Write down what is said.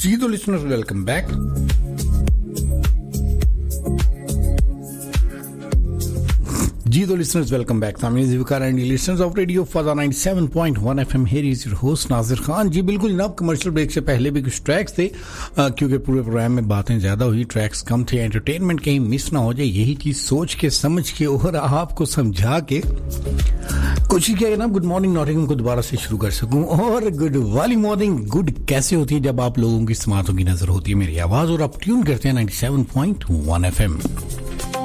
जी तो listeners welcome back. जी तो listeners welcome back. Family Zivkar and listeners of Radio Faza 97.1 FM. Here is your host नाजिर Khan. जी बिल्कुल जनाब, commercial break से पहले भी कुछ ट्रैक्स थे क्योंकि पूरे प्रोग्राम में बातें ज्यादा हुई, ट्रैक्स कम थे, एंटरटेनमेंट कहीं मिस ना हो जाए, यही चीज सोच के समझ के और आपको समझा के कोशिश किया ना गुड मॉर्निंग नॉटिंगम को दोबारा से शुरू कर सकूं। और गुड वाली मॉर्निंग गुड कैसे होती है जब आप लोगों की समातों की नजर होती है मेरी आवाज और आप ट्यून करते हैं 97.1 FM।